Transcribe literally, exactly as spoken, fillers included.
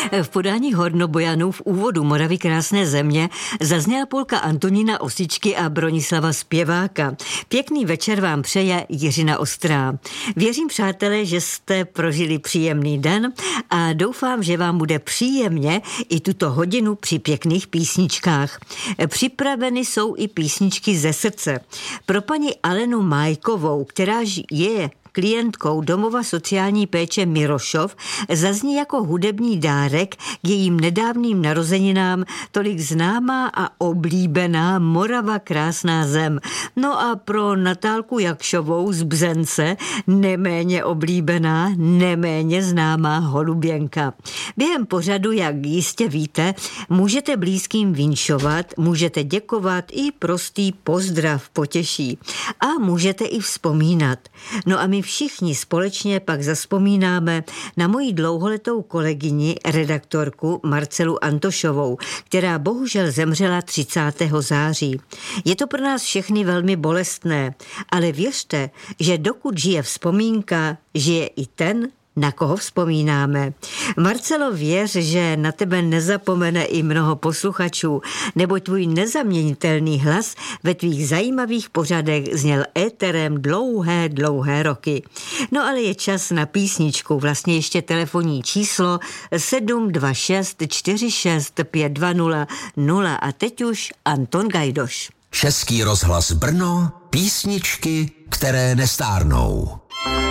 V podání Hornobojanů v úvodu Moravy krásné země zazněla polka Antonína Osičky a Bronislava Zpěváka. Pěkný večer vám přeje Jiřina Ostrá. Věřím, přátelé, že jste prožili příjemný den a doufám, že vám bude příjemně i tuto hodinu při pěkných písničkách. Připraveny jsou i písničky ze srdce. Pro paní Alenu Majkovou, která je klientkou domova sociální péče Mirošov, zazní jako hudební dárek k jejím nedávným narozeninám tolik známá a oblíbená Morava krásná zem. No a pro Natálku Jakšovou z Bzence neméně oblíbená, neméně známá Holuběnka. Během pořadu, jak jistě víte, můžete blízkým vinšovat, můžete děkovat, i prostý pozdrav potěší. A můžete i vzpomínat. No a my všichni společně pak zazpomínáme na moji dlouholetou kolegyni, redaktorku Marcelu Antošovou, která bohužel zemřela třicátého září. Je to pro nás všechny velmi bolestné, ale věřte, že dokud žije vzpomínka, žije i ten, na koho vzpomínáme. Marcelo, věř, že na tebe nezapomene i mnoho posluchačů, nebo tvůj nezaměnitelný hlas ve tvých zajímavých pořadech zněl éterem dlouhé, dlouhé roky. No ale je čas na písničku, vlastně ještě telefonní číslo sedm dva šest čtyři šest pět dva nula nula a teď už Anton Gajdoš. Český rozhlas Brno, písničky, které nestárnou.